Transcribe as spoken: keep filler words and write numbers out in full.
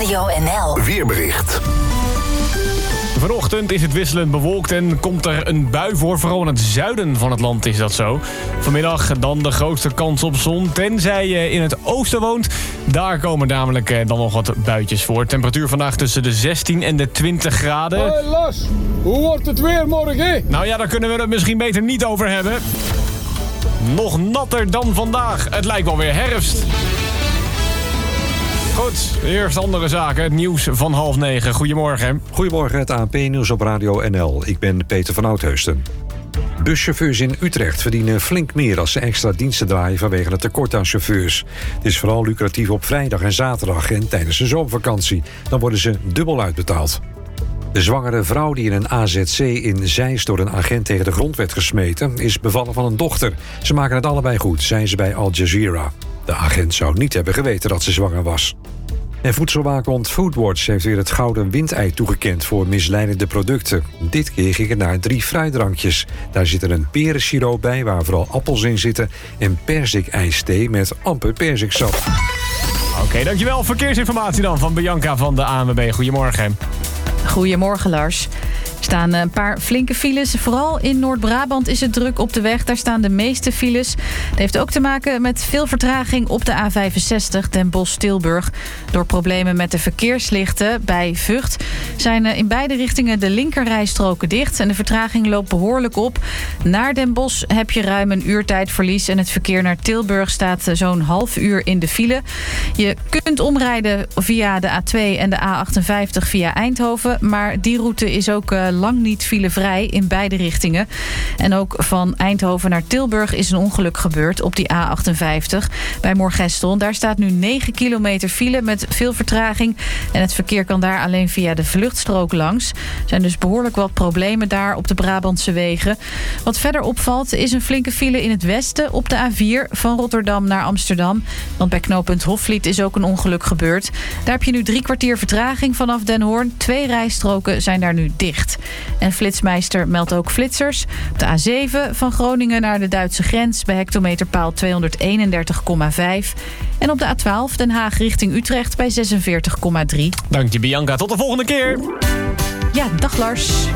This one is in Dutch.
Radio N L Weerbericht. Vanochtend is het wisselend bewolkt en komt er een bui voor. Vooral in het zuiden van het land is dat zo. Vanmiddag dan de grootste kans op zon, tenzij je in het oosten woont. Daar komen namelijk dan nog wat buitjes voor. Temperatuur vandaag tussen de zestien en de twintig graden. Hoi Lars, hoe wordt het weer morgen? Nou ja, daar kunnen we het misschien beter niet over hebben. Nog natter dan vandaag. Het lijkt wel weer herfst. Goed, eerst andere zaken. Het nieuws van half negen. Goedemorgen. Goedemorgen, het A N P-nieuws op Radio N L. Ik ben Peter van Oudheusden. Buschauffeurs in Utrecht verdienen flink meer als ze extra diensten draaien vanwege het tekort aan chauffeurs. Het is vooral lucratief op vrijdag en zaterdag en tijdens de zomervakantie. Dan worden ze dubbel uitbetaald. De zwangere vrouw die in een A Z C in Zeist door een agent tegen de grond werd gesmeten, is bevallen van een dochter. Ze maken het allebei goed, zei ze bij Al Jazeera. De agent zou niet hebben geweten dat ze zwanger was. En voedselwaakhond Foodwatch heeft weer het gouden windei toegekend voor misleidende producten. Dit keer ging het naar drie fruitdrankjes. Daar zit er een perensiroop bij waar vooral appels in zitten en perzik-ijsthee met amper perziksap. Oké, okay, dankjewel. Verkeersinformatie dan van Bianca van de A N W B. Goedemorgen. Goedemorgen Lars. Er staan een paar flinke files. Vooral in Noord-Brabant is het druk op de weg. Daar staan de meeste files. Het heeft ook te maken met veel vertraging op de A vijfenzestig Den Bosch-Tilburg. Door problemen met de verkeerslichten bij Vught zijn in beide richtingen de linkerrijstroken dicht. En de vertraging loopt behoorlijk op. Naar Den Bosch heb je ruim een uurtijdverlies. En het verkeer naar Tilburg staat zo'n half uur in de file. Je kunt omrijden via de A twee en de A achtenvijftig via Eindhoven. Maar die route is ook uh, lang niet filevrij in beide richtingen. En ook van Eindhoven naar Tilburg is een ongeluk gebeurd op die A achtenvijftig bij Moergestel. Daar staat nu negen kilometer file met veel vertraging. En het verkeer kan daar alleen via de vluchtstrook langs. Er zijn dus behoorlijk wat problemen daar op de Brabantse wegen. Wat verder opvalt is een flinke file in het westen op de A vier van Rotterdam naar Amsterdam. Want bij knooppunt Hofvliet is ook een ongeluk gebeurd. Daar heb je nu drie kwartier vertraging vanaf Den Hoorn. Twee rijstroken zijn daar nu dicht. En Flitsmeister meldt ook flitsers. Op de A zeven van Groningen naar de Duitse grens bij hectometerpaal tweehonderdeenendertig komma vijf. En op de A twaalf Den Haag richting Utrecht bij zesenveertig komma drie. Dank je Bianca, tot de volgende keer. Ja, dag Lars.